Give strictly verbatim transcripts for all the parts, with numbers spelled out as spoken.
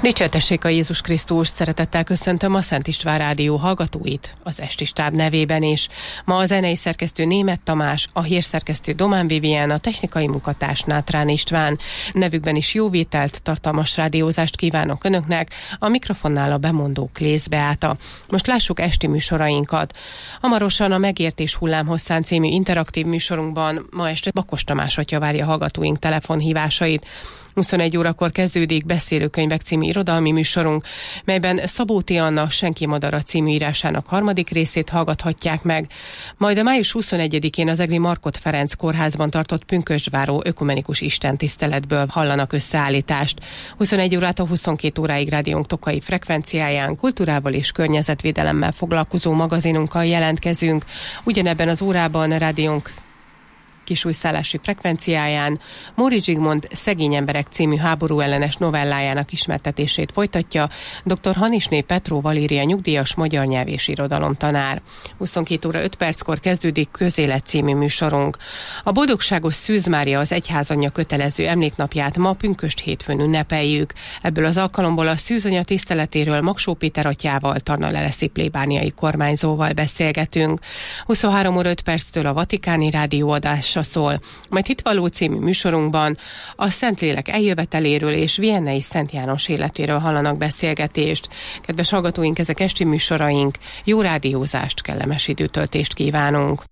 Dicsértessék a Jézus Krisztus, szeretettel köszöntöm a Szent István Rádió hallgatóit, az esti stáb nevében is. Ma a zenei szerkesztő Németh Tamás, a hírszerkesztő Domán Vivien, a technikai munkatárs Nátrán István. Nevükben is jó vételt, tartalmas rádiózást kívánok Önöknek, a mikrofonnál a bemondó Klész Beáta. Most lássuk esti műsorainkat. Hamarosan a Megértés hullámhosszán című interaktív műsorunkban ma este Bakos Tamás atya várja hallgatóink telefonhívásait. huszonegy órakor kezdődik Beszélőkönyvek című irodalmi műsorunk, melyben Szabóti Anna Senki madara című írásának harmadik részét hallgathatják meg. Majd a május huszonegyedikén az egri Markhot Ferenc kórházban tartott pünkösdváró ökumenikus istentiszteletből hallanak összeállítást. huszonegy órától huszonkét óráig rádiónk tokai frekvenciáján kultúrával és környezetvédelemmel foglalkozó magazinunkkal jelentkezünk. Ugyanebben az órában rádiónk kisújszállási frekvenciáján Móri Zsigmond Szegény emberek című háború ellenes novellájának ismertetését folytatja dr. Hanisné Petró Valéria nyugdíjas magyar nyelv és irodalomtanár. huszonkét óra öt perckor kezdődik Közélet című műsorunk. A boldogságos Szűz Mária az egyházanyja kötelező emléknapját ma pünkösd hétfőn ünnepeljük. Ebből az alkalomból a Szűzanya tiszteletéről Magsó Péter atyával, Tarnaleleszi plébániai kormányzóval beszélgetünk. huszonhárom óra öt perctől a Vatikáni rádióadás szól. Majd Hitvaló című műsorunkban a Szentlélek eljöveteléről és Viennei Szent János életéről hallanak beszélgetést. Kedves hallgatóink, ezek esti műsoraink, jó rádiózást, kellemes időtöltést kívánunk.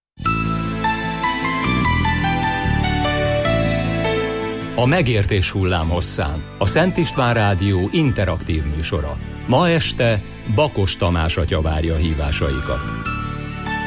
A Megértés hullámhosszán, a Szent István Rádió interaktív műsora. Ma este Bakos Tamás atya várja hívásaikat.